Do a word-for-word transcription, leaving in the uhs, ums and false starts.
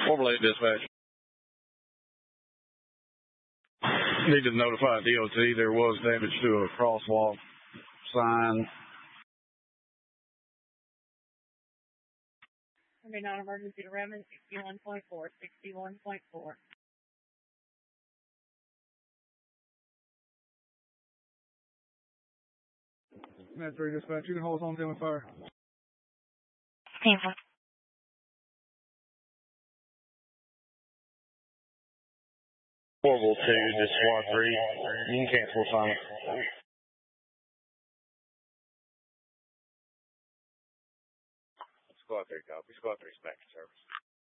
Orbital eight dispatch. Need to notify D O T there was damage to a crosswalk sign. Okay, non-emergency to Redmond, sixty-one point four, sixty-one point four. Command three dispatch, you can hold us on down with fire. Stanford. Orbital two, this squad three. You can cancel assignment. Squad three, copy. Squad three, back.